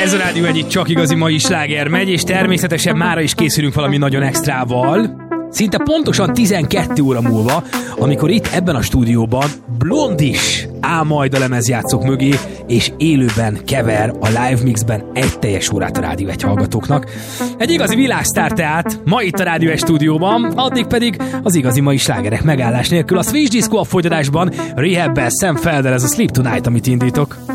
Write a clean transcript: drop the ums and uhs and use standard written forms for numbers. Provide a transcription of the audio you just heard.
Ez a Rádió egyik csak igazi mai sláger megy, és természetesen mára is készülünk valami nagyon extrával. Szinte pontosan 12 óra múlva, amikor itt ebben a stúdióban Blondis áll majd a lemezjátszók mögé, és élőben kever a live mixben egy teljes órát a Rádió egy hallgatóknak. Egy igazi világsztár tehát ma itt a Rádió egy stúdióban, addig pedig az igazi mai slágerek megállás nélkül. A Switch Disco a folytatásban, Rehab-bel, Sam Felder, ez a Sleep Tonight, amit indítok.